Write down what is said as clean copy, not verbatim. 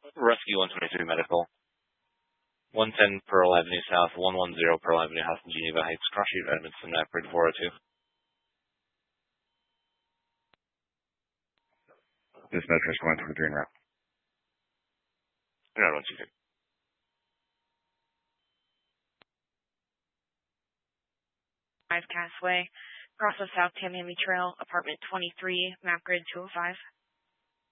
Rescue 123 Medical. 110 Pearl Avenue South, 110 Pearl Avenue House in Geneva Heights, Cross Street, Edmondson, Mapford 402. Dispatch 123 en route. Route 123. Castway, cross of South Tamiami Trail, apartment 23, map grid 205.